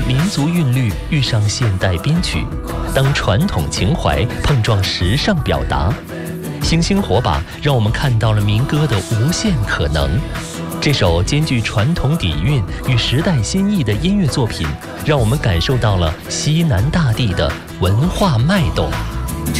民族韵律遇上现代编曲，当传统情怀碰撞时尚表达，星星火把让我们看到了民歌的无限可能。这首兼具传统底蕴与时代新意的音乐作品，让我们感受到了西南大地的文化脉动。